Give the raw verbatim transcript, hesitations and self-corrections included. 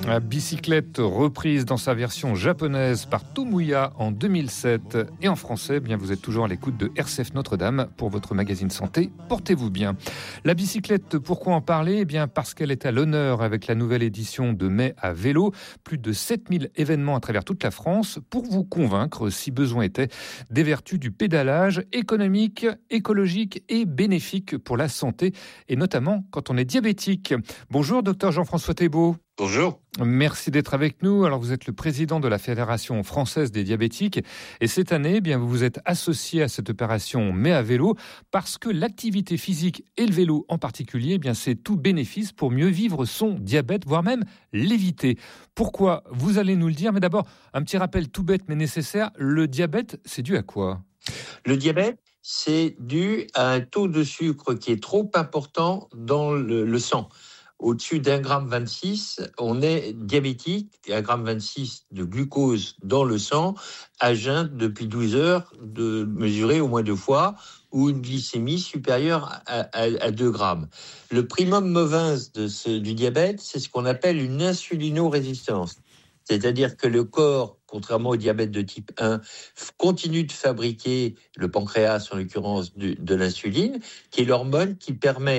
La bicyclette reprise dans sa version japonaise par Tomoya en deux mille sept. Et en français, eh bien vous êtes toujours à l'écoute de R C F Notre-Dame pour votre magazine santé. Portez-vous bien. La bicyclette, pourquoi en parler ? Eh bien parce qu'elle est à l'honneur avec la nouvelle édition de Mai à vélo. Plus de sept mille événements à travers toute la France pour vous convaincre, si besoin était, des vertus du pédalage économique, écologique et bénéfique pour la santé, et notamment quand on est diabétique. Bonjour, docteur Jean-François Thébault. Bonjour. Merci d'être avec nous. Alors, vous êtes le président de la Fédération française des diabétiques et cette année, eh bien, vous vous êtes associé à cette opération Mai à vélo parce que l'activité physique et le vélo en particulier, eh bien, c'est tout bénéfice pour mieux vivre son diabète, voire même l'éviter. Pourquoi ? Vous allez nous le dire, mais d'abord, un petit rappel tout bête mais nécessaire. Le diabète, c'est dû à quoi ? Le diabète, c'est dû à un taux de sucre qui est trop important dans le, le sang. Au-dessus d'un gramme vingt-six, on est diabétique. Un gramme vingt-six de glucose dans le sang, à jeun depuis douze heures, de mesurer au moins deux fois, ou une glycémie supérieure à, à, à deux grammes. Le primum movens de ce, du diabète, c'est ce qu'on appelle une insulinorésistance. C'est-à-dire que le corps, contrairement au diabète de type un, continue de fabriquer, le pancréas en l'occurrence, de, de l'insuline, qui est l'hormone qui permet